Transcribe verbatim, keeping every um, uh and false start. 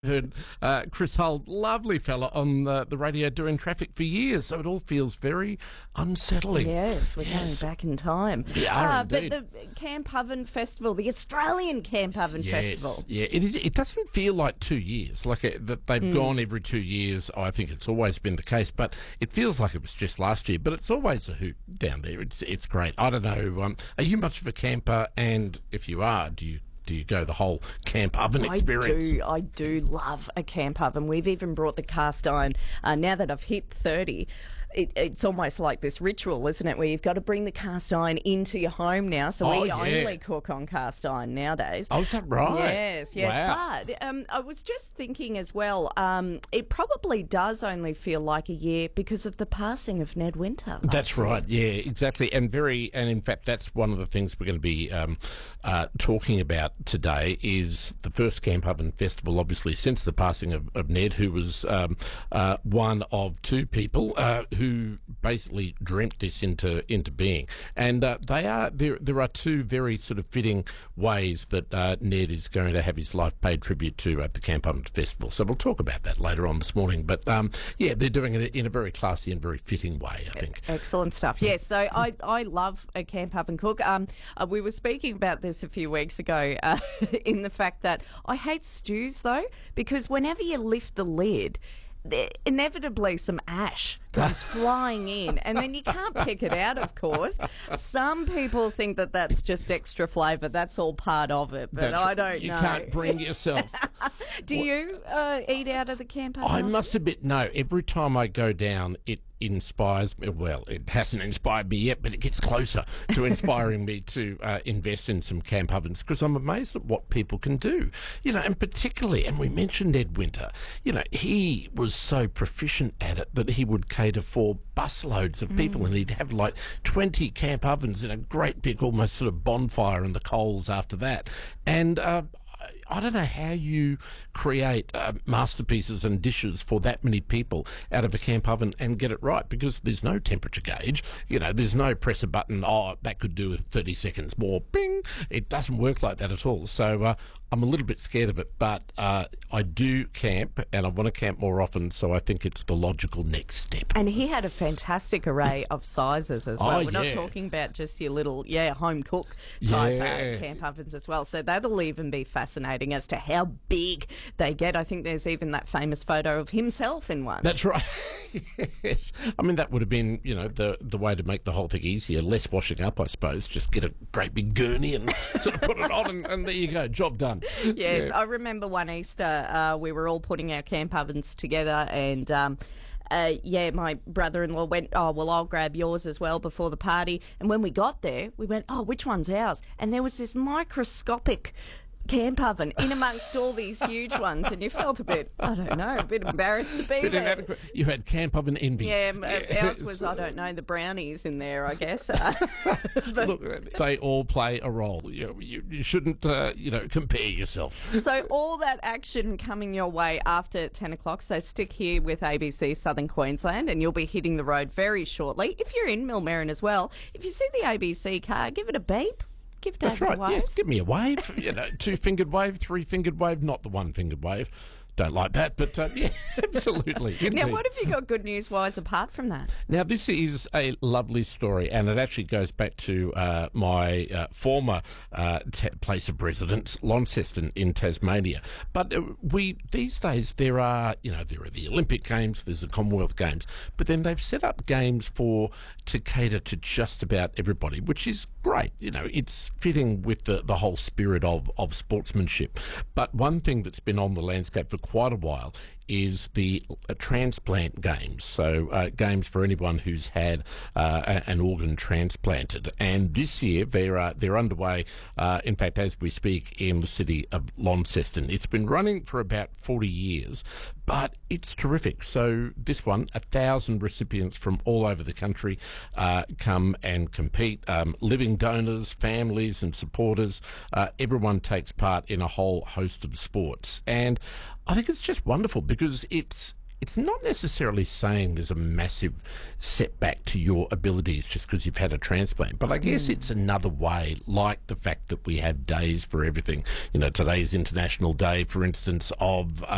heard uh, Chris Hull, lovely fella, on the, the radio doing traffic for years, so it all feels very unsettling. Yes, we're Yes. going back in time. We are Ah, indeed. But the Camp Oven Festival, the Australian Camp Oven Yes, Festival. yeah, it is. It doesn't feel like two years, like it, that they've Mm. gone every two years. I think it's always been the case, but it feels like it was just last year. But it's always a hoot down there. It's it's great. I don't know. Um, are you much of a camper? And if you are, do you do you go the whole Camp Oven experience? I do. I do love a camp oven. We've even brought the cast iron. Uh, now that I've hit thirty, it, it's almost like this ritual, isn't it, where you've got to bring the cast iron into your home now. So Oh, we yeah. only cook on cast iron nowadays. Oh, is that right? Yes, yes. Wow. But um, I was just thinking as well, um, it probably does only feel like a year because of the passing of Ned Winter. That's right, yeah, exactly. And very, and in fact, that's one of the things we're going to be um, uh, talking about today is the first Camp Oven Festival, obviously, since the passing of, of Ned, who was um, uh, one of two people uh, who basically dreamt this into into being. And uh, they are there. There are two very sort of fitting ways that uh, Ned is going to have his life paid tribute to at the Camp Oven Festival. So we'll talk about that later on this morning. But um, yeah, they're doing it in a very classy and very fitting way, I think. Excellent stuff. Yes, so I, I love a camp oven cook. Um, uh, we were speaking about this a few weeks ago uh, in the fact that I hate stews, though, because whenever you lift the lid, there- inevitably some ash comes flying in, and then you can't pick it out, of course. Some people think that that's just extra flavour. That's all part of it, but That's- I don't you know. can't bring yourself. Do you uh, eat out of the camp oven? I must admit, no. Every time I go down, it inspires me. Well, it hasn't inspired me yet, but it gets closer to inspiring me to uh, invest in some camp ovens because I'm amazed at what people can do. You know, and particularly, and we mentioned Ed Winter, you know, he was so proficient at it that he would cater for busloads of people and he'd have like twenty camp ovens in a great big almost sort of bonfire and the coals after that. And uh, I don't know how you create uh, masterpieces and dishes for that many people out of a camp oven and get it right because there's no temperature gauge. You know, there's no press a button, oh, that could do with thirty seconds more, bing. It doesn't work like that at all. So uh, I'm a little bit scared of it, but uh, I do camp and I want to camp more often, so I think it's the logical next step. And he had a fantastic array of sizes as well. Oh, We're yeah. not talking about just your little, yeah, home cook type Yeah. uh, camp ovens as well. So that'll even be fascinating as to how big they get. I think there's even that famous photo of himself in one. That's right. Yes. I mean, that would have been, you know, the the way to make the whole thing easier. Less washing up, I suppose. Just get a great big gurney and sort of put it on and, and there you go. Job done. Yes, Yeah. I remember one Easter, uh, we were all putting our camp ovens together and... Um, Uh, yeah, my brother-in-law went, oh, well, I'll grab yours as well before the party. And when we got there, we went, oh, which one's ours? And there was this microscopic camp oven in amongst all these huge ones. And you felt a bit, I don't know, a bit embarrassed to be Bit there. inadequate. You had camp oven envy. Yeah, m- ours was, I don't know, the brownies in there, I guess. Uh, but, Look, they all play a role. You, you, you shouldn't, uh, you know, compare yourself. So all that action coming your way after ten o'clock. So stick here with A B C Southern Queensland and you'll be hitting the road very shortly. If you're in Millmerran as well, if you see the A B C car, give it a beep. Give David That's right. a wave. Yes, give me a wave. You know, two-fingered wave, three-fingered wave, not the one-fingered wave. Don't like that, but uh, yeah, absolutely. Now, Indeed. what have you got good news-wise apart from that? Now, this is a lovely story, and it actually goes back to uh, my uh, former uh, t- place of residence, Launceston in Tasmania. But uh, we these days there are, you know, there are the Olympic Games, there's the Commonwealth Games, but then they've set up games for to cater to just about everybody, which is great. You know, it's fitting with the, the whole spirit of, of sportsmanship. But one thing that's been on the landscape for quite a while is the uh, transplant games. So uh, games for anyone who's had uh, a- an organ transplanted. And this year they're uh, they're underway. Uh, in fact, as we speak, in the city of Launceston. It's been running for about forty years, but it's terrific. So this one, a thousand recipients from all over the country uh, come and compete. Um, living donors, families, and supporters. Uh, everyone takes part in a whole host of sports, and I think it's just wonderful because it's it's not necessarily saying there's a massive setback to your abilities just because you've had a transplant, but I guess it's another way, like the fact that we have days for everything. You know, today's International Day, for instance, of